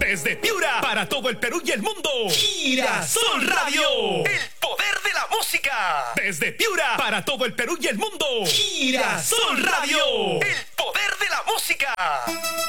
Desde Piura, para todo el Perú y el mundo. Girasol Radio. El poder de la música. Desde Piura, para todo el Perú y el mundo. Girasol Radio. El poder de la música.